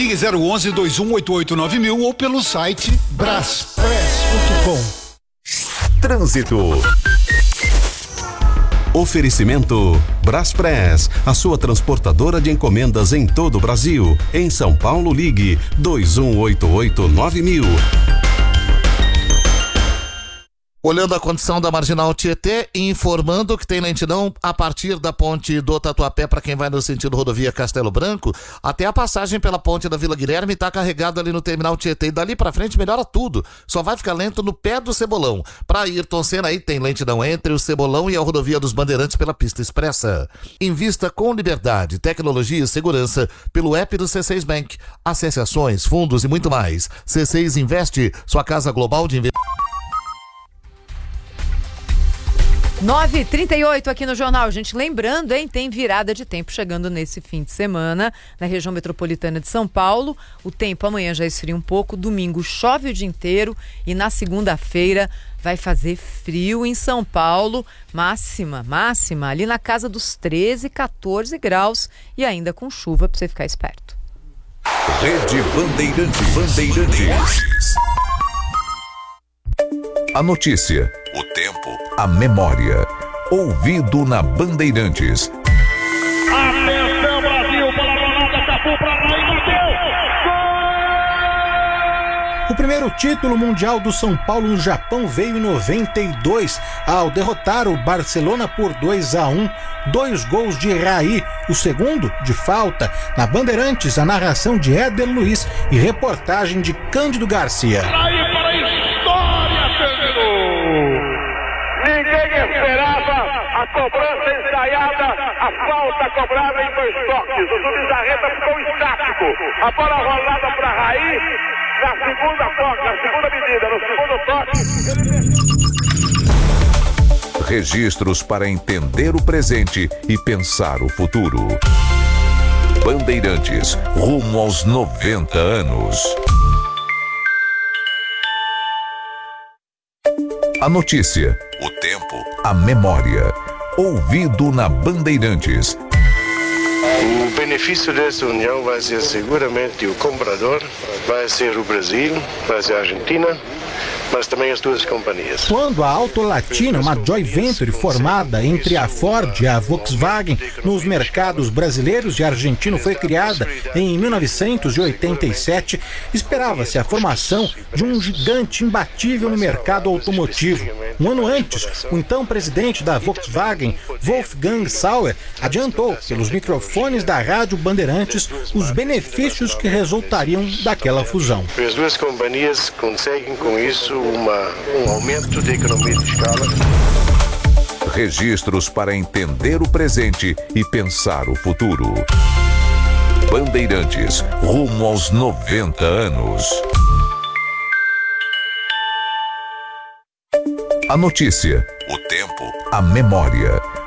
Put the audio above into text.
Ligue 011-2188-9000 ou pelo site braspress.com. Trânsito. Oferecimento Braspress, a sua transportadora de encomendas em todo o Brasil. Em São Paulo, ligue 2188-9000. Olhando a condição da Marginal Tietê e informando que tem lentidão a partir da ponte do Tatuapé para quem vai no sentido rodovia Castelo Branco, até a passagem pela ponte da Vila Guilherme está carregado ali no terminal Tietê e dali para frente melhora tudo, só vai ficar lento no pé do Cebolão. Para Ayrton Senna aí tem lentidão entre o Cebolão e a rodovia dos Bandeirantes pela pista expressa. Invista com liberdade, tecnologia e segurança pelo app do C6 Bank. Acesse ações, fundos e muito mais. C6 Investe, sua casa global de investimento. 9h38 aqui no Jornal. Gente, lembrando, hein, tem virada de tempo chegando nesse fim de semana na região metropolitana de São Paulo. O tempo amanhã já esfria um pouco, domingo chove o dia inteiro e na segunda-feira vai fazer frio em São Paulo. Máxima ali na casa dos 13, 14 graus e ainda com chuva para você ficar esperto. Rede Bandeirantes. A notícia, o tempo, a memória. Ouvido na Bandeirantes. Atenção, Brasil, Balonada, Capu pra lá e bateu! O primeiro título mundial do São Paulo no Japão veio em 92, ao derrotar o Barcelona por 2-1, 2 gols de Raí, o segundo de falta. Na Bandeirantes, a narração de Éder Luiz e reportagem de Cândido Garcia. Ninguém esperava a cobrança ensaiada, a falta cobrada em 2 toques. O Zubizarreta ficou estático. A bola rolada para Raí na segunda medida, no segundo toque. Registros para entender o presente e pensar o futuro. Bandeirantes, rumo aos 90 anos. A notícia, o tempo, a memória. Ouvido na Bandeirantes. O benefício dessa união vai ser seguramente o comprador, vai ser o Brasil, vai ser a Argentina, mas também as duas companhias. Quando a Auto Latina, uma joint venture formada entre a Ford e a Volkswagen nos mercados brasileiros e argentino, foi criada em 1987, esperava-se a formação de um gigante imbatível no mercado automotivo. Um ano antes, o então presidente da Volkswagen, Wolfgang Sauer, adiantou pelos microfones da Rádio Bandeirantes os benefícios que resultariam daquela fusão. As duas companhias conseguem com isso um aumento de economia de escala. Registros para entender o presente e pensar o futuro. Bandeirantes, rumo aos 90 anos. A notícia, o tempo, a memória.